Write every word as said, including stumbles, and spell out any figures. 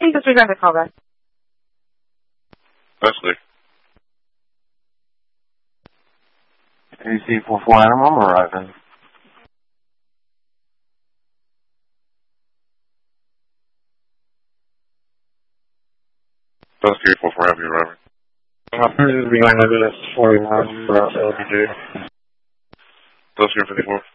Please disregard the call back. That's clear. A C four four Animal arriving. That's three four four Avenue, Robert. This is behind the list forty-one, L B J. That's three fifty-four.